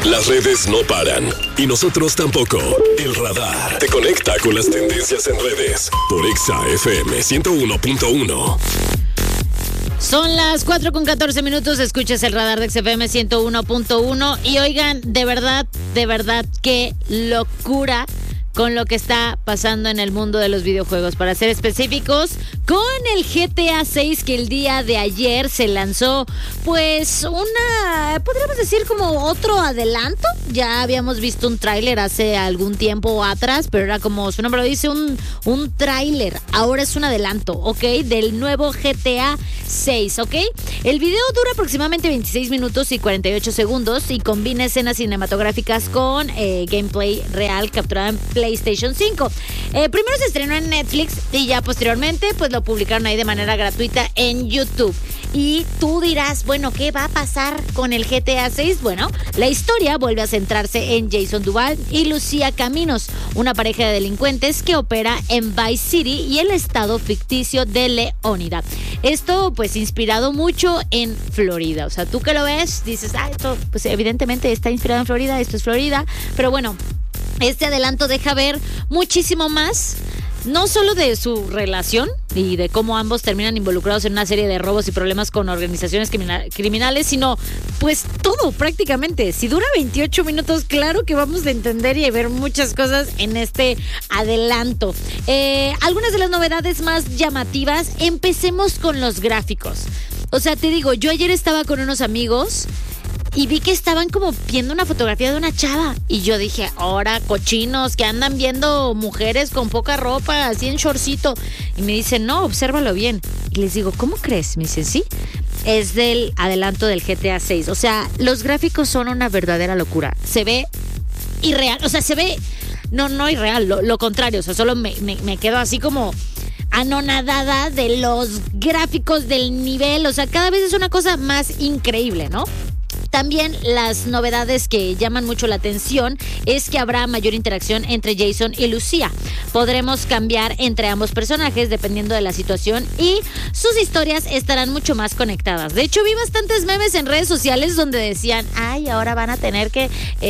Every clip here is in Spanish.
Las redes no paran. Y nosotros tampoco. El Radar te conecta con las tendencias en redes. Por Exa FM 101.1. Son las 4:14. Escuchas el Radar de XFM 101.1. Y oigan, de verdad, qué locura con lo que está pasando en el mundo de los videojuegos. Para ser específicos, con el GTA 6 que el día de ayer se lanzó, pues podríamos decir como otro adelanto. Ya habíamos visto un tráiler hace algún tiempo atrás, pero era como su nombre lo dice, un tráiler. Ahora es un adelanto, ¿ok? Del nuevo GTA 6, ¿ok? El video dura aproximadamente 26 minutos y 48 segundos y combina escenas cinematográficas con gameplay real capturado en PlayStation 5. Primero se estrenó en Netflix y ya posteriormente pues lo publicaron ahí de manera gratuita en YouTube. Y tú dirás, bueno, ¿qué va a pasar con el GTA 6? Bueno, la historia vuelve a centrarse en Jason Duval y Lucía Caminos, una pareja de delincuentes que opera en Vice City y el estado ficticio de Leónida. Esto pues inspirado mucho en Florida. O sea, tú que lo ves, dices, esto pues evidentemente está inspirado en Florida, esto es Florida. Pero bueno, este adelanto deja ver muchísimo más, no solo de su relación y de cómo ambos terminan involucrados en una serie de robos y problemas con organizaciones criminales, sino pues todo prácticamente. Si dura 28 minutos, claro que vamos a entender y a ver muchas cosas en este adelanto. Algunas de las novedades más llamativas, empecemos con los gráficos. O sea, te digo, yo ayer estaba con unos amigos y vi que estaban como viendo una fotografía de una chava. Y yo dije, ahora cochinos que andan viendo mujeres con poca ropa, así en shortcito. Y me dicen, no, obsérvalo bien. Y les digo, ¿cómo crees? Me dicen, sí, es del adelanto del GTA 6. O sea, los gráficos son una verdadera locura. Se ve irreal, o sea, se ve, no irreal, lo contrario. O sea, solo me quedo así como anonadada de los gráficos, del nivel. O sea, cada vez es una cosa más increíble, ¿no? También las novedades que llaman mucho la atención es que habrá mayor interacción entre Jason y Lucía. Podremos cambiar entre ambos personajes dependiendo de la situación y sus historias estarán mucho más conectadas. De hecho, vi bastantes memes en redes sociales donde decían, ahora van a tener que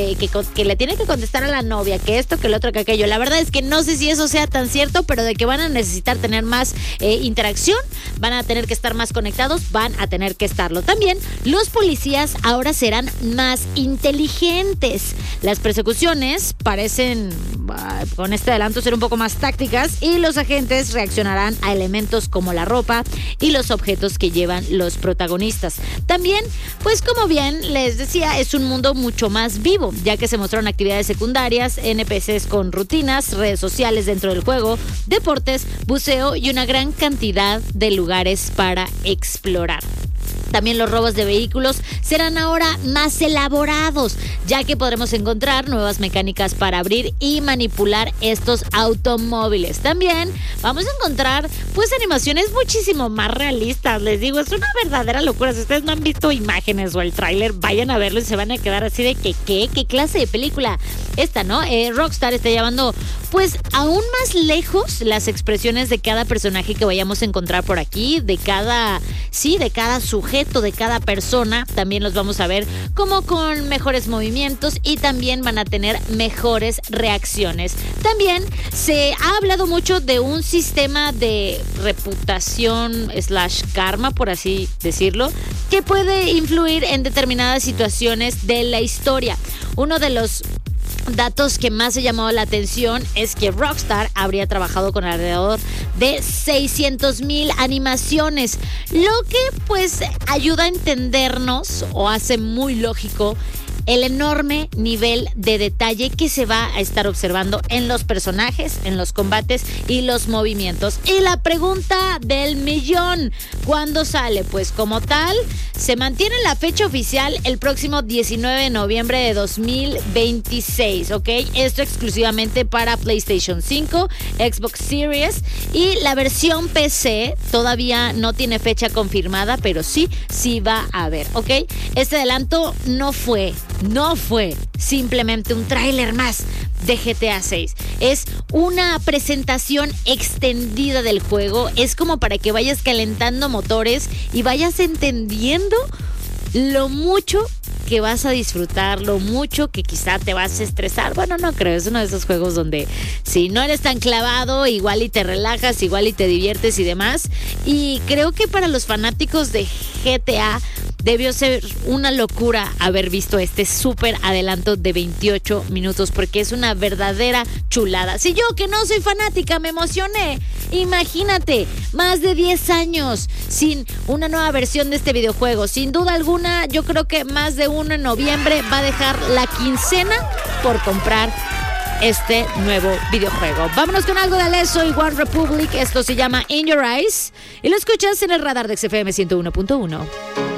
le tiene que contestar a la novia, que esto, que el otro, que aquello. La verdad es que no sé si eso sea tan cierto, pero de que van a necesitar tener más interacción, van a tener que estar más conectados, van a tener que estarlo. También los policías ahora serán más inteligentes. Las persecuciones parecen, con este adelanto, ser un poco más tácticas y los agentes reaccionarán a elementos como la ropa y los objetos que llevan los protagonistas. También, pues como bien les decía, es un mundo mucho más vivo, ya que se mostraron actividades secundarias, NPCs con rutinas, redes sociales dentro del juego, deportes, buceo y una gran cantidad de lugares para explorar. También los robos de vehículos serán ahora más elaborados, ya que podremos encontrar nuevas mecánicas para abrir y manipular estos automóviles. También vamos a encontrar pues animaciones muchísimo más realistas. Les digo, es una verdadera locura. Si ustedes no han visto imágenes o el tráiler, vayan a verlo y se van a quedar así de que ¿qué clase de película? Esta, ¿no? Rockstar está llevando pues aún más lejos las expresiones de cada personaje que vayamos a encontrar por aquí, de cada sujeto, de cada persona. También los vamos a ver como con mejores movimientos y también van a tener mejores reacciones. También se ha hablado mucho de un sistema de reputación / karma, por así decirlo, que puede influir en determinadas situaciones de la historia. Uno de los datos que más ha llamado la atención es que Rockstar habría trabajado con alrededor de 600,000 animaciones, lo que pues ayuda a entendernos o hace muy lógico el enorme nivel de detalle que se va a estar observando en los personajes, en los combates y los movimientos. Y la pregunta del millón, ¿cuándo sale? Pues como tal, se mantiene la fecha oficial el próximo 19 de noviembre de 2026, ¿ok? Esto exclusivamente para PlayStation 5, Xbox Series y la versión PC todavía no tiene fecha confirmada, pero sí va a haber, ¿ok? Este adelanto no fue simplemente un tráiler más de GTA 6. Es una presentación extendida del juego. Es como para que vayas calentando motores y vayas entendiendo lo mucho que vas a disfrutar, lo mucho que quizá te vas a estresar. Bueno, no creo, es uno de esos juegos donde si no eres tan clavado, igual y te relajas, igual y te diviertes y demás. Y creo que para los fanáticos de GTA debió ser una locura haber visto este súper adelanto de 28 minutos, porque es una verdadera chulada. Si yo, que no soy fanática, me emocioné, imagínate, más de 10 años sin una nueva versión de este videojuego. Sin duda alguna, yo creo que más de uno en noviembre va a dejar la quincena por comprar este nuevo videojuego. Vámonos con algo de Alesso y One Republic. Esto se llama In Your Eyes y lo escuchas en el radar de XFM 101.1.